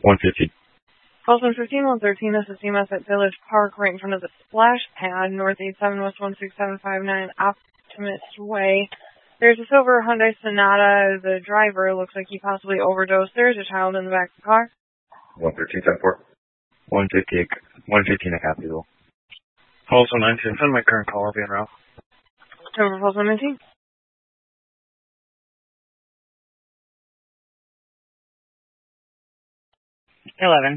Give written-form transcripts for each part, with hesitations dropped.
150. Calls 115, 113, this is CMS at Village Park, right in front of the splash pad, North 87 West 16759 Optimist Way. There's a silver Hyundai Sonata. The driver looks like he possibly overdosed. There's a child in the back of the car. 113, 74. 150, 115, I copy though. Calls 119, send my current call, I'll be en route. Number calls 119. $11.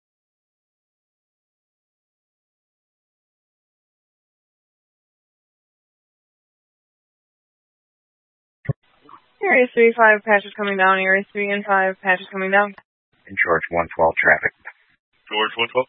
Area 3-5, patches coming down. Area 3 and 5, patches coming down. In George 112, traffic. George 112.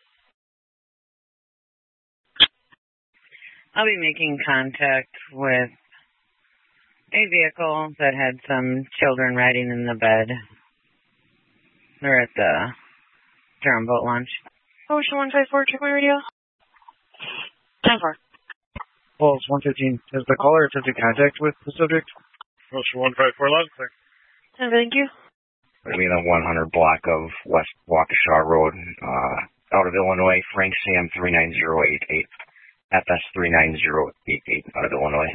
I'll be making contact with a vehicle that had some children riding in the bed. They're at the Durham Boat Launch. Ocean 154, check my radio. 10-4. Calls 115, is the caller attempting contact with the subject? Ocean 154, loud and clear. 10, thank you. Maybe the 100 block of West Waukesha Road, out of Illinois, Frank Sam 39088, FS 39088, out of Illinois.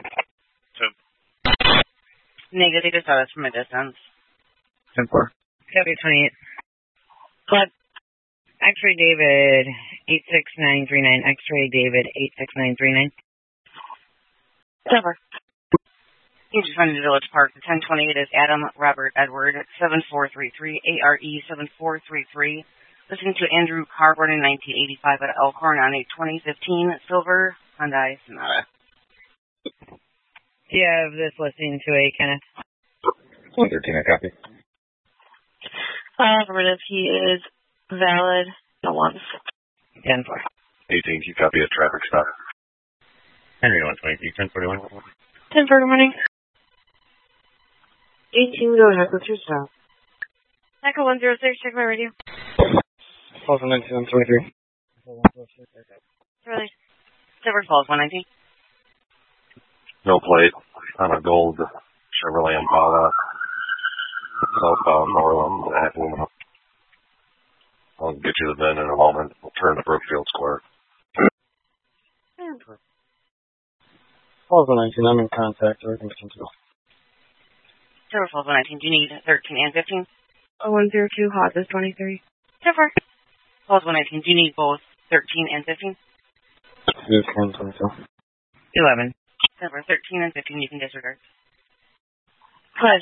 10. Negative status from a distance. 10-4. W28. Club. X-ray David 86939. X-ray David 86939. 10-4. You just find the Village Park. The 1028 is Adam Robert Edward 7433 ARE 7433. Listening to Andrew Carr, born in 1985 at Elkhorn on a 2015 silver Hyundai Sonata. Do you have this listening to a Kenneth? 113, I copy. Affirmative, he is valid. No ones. 10-4. 18, you copy a traffic stop. Henry 120, 1041. 10-4, good morning. 18, go ahead with your stop. Echo 106, check my radio. Calls 119, 123. Really? Silver Falls 119. No plate on a gold Chevrolet Impala. Southbound Norland, Atlanta. I'll get you the VIN in a moment. We'll turn to Brookfield Square. Calls 119, I'm in contact. Everything's continued. Silver Falls 119. Do you need 13 and 15? 0102, hot is 23. 10-4. Calls 119. Do you need both 13 and 15? Yes, 22. 11. Silver 13 and 15, you can disregard. Good.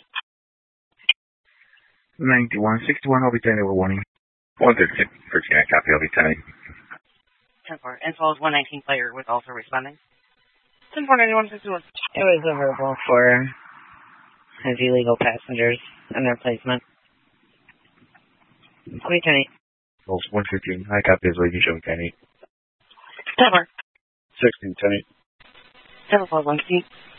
91, 61, I'll be 10 over warning. 113, I copy, I'll be 10. 10-4. And Falls 119 player was also responding. 10-4, 91, 61. It was a verbal for his illegal passengers and their placement. I'll be 10-8. Calls 115, I copy, as lady showing 10-8. 10-4. 16, 10-8. 7 Falls 115.